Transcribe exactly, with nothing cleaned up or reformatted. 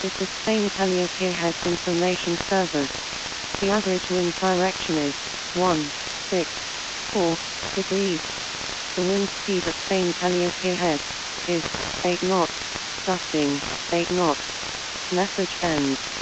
This is Spain Calliope Heads Information Service. The average wind direction is one six four degrees. The wind speed at Spain Calliope Head is eight knots, gusting eight knots. Message ends.